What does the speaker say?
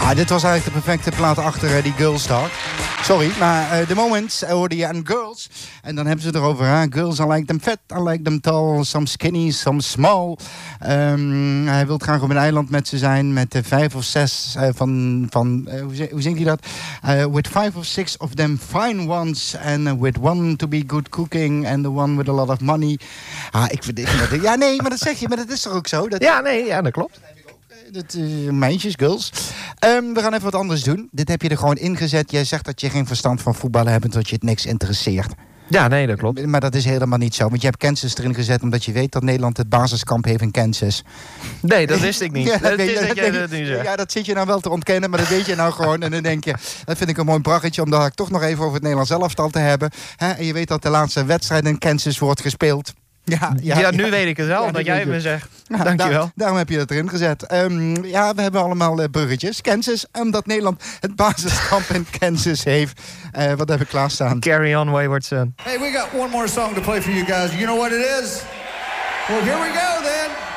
Dit was eigenlijk de perfecte plaat achter die Girls Talk. Sorry, maar The Moments hoorde je aan Girls. En dan hebben ze het erover. Girls, I like them fat, I like them tall. Some skinny, some small. Hij wil graag op een eiland met ze zijn. Met 5 of 6 hoe zingt hij dat? With 5 of 6 of them fine ones. And with one to be good cooking. And the one with a lot of money. Ik vind dat... Ja, nee, maar dat zeg je. Maar dat is toch ook zo? Dat klopt. Meisjes, girls. We gaan even wat anders doen. Dit heb je er gewoon ingezet. Jij zegt dat je geen verstand van voetballen hebt en dat je het niks interesseert. Ja, nee, dat klopt. Maar dat is helemaal niet zo. Want je hebt Kansas erin gezet omdat je weet dat Nederland het basiskamp heeft in Kansas. Nee, dat wist ik niet. Ja, dat zit je nou wel te ontkennen, maar dat weet je nou gewoon. En dan denk je, dat vind ik een mooi braggetje om daar toch nog even over het Nederlands elftal te hebben. En je weet dat de laatste wedstrijd in Kansas wordt gespeeld. Ja, nu weet ik het wel, dat jij het me zegt. Dankjewel. Daarom heb je dat erin gezet. We hebben allemaal bruggetjes. Kansas, omdat Nederland het basiskamp in Kansas heeft. Wat heb ik klaarstaan? Carry on, Wayward Son. Hey, we got one more song to play for you guys. You know what it is? Well, here we go then.